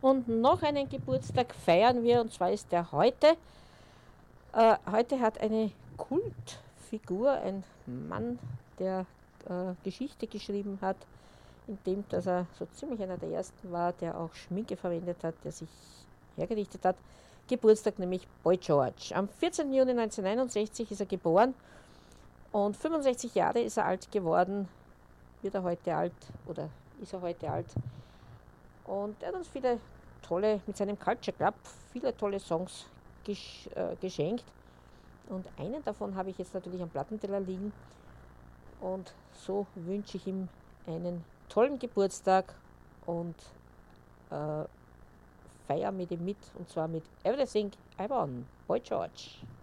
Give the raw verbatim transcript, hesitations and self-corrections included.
Und noch einen Geburtstag feiern wir, und zwar ist der heute. Äh, heute hat eine Kultfigur, ein Mann, der äh, Geschichte geschrieben hat, indem dass er so ziemlich einer der ersten war, der auch Schminke verwendet hat, der sich hergerichtet hat. Geburtstag, nämlich Boy George. Am vierzehnten Juni neunzehnhunderteinundsechzig ist er geboren und fünfundsechzig Jahre ist er alt geworden. Wird er heute alt oder ist er heute alt? Und er hat uns viele tolle, mit seinem Culture Club, viele tolle Songs gesch äh, geschenkt. Und einen davon habe ich jetzt natürlich am Plattenteller liegen. Und so wünsche ich ihm einen tollen Geburtstag und äh, feiere mit ihm mit. Und zwar mit Everything I Want, Boy George.